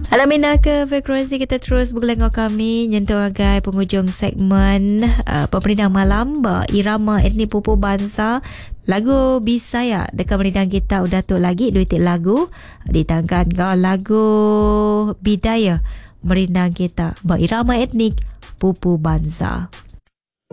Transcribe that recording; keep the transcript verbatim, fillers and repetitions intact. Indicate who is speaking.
Speaker 1: Alamina ke frekuensi kita terus bergelengok kami nyentuh agai penghujung segmen uh, Pemerintah Malam bah, irama etnik pupu bangsa lagu Bisaya dekat merindang kita udah tu lagi dua titik lagu ditangkan kau lagu Bidaya merindang kita bah, irama etnik pupu bangsa.